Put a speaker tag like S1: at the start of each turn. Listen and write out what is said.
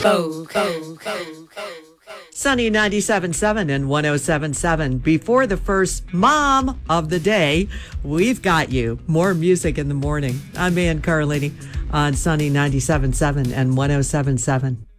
S1: Sunny 97.7 and 107.7. Before the first mom of the day, we've got you. More music in the morning. I'm Ann Carlini on Sunny 97.7 and 107.7.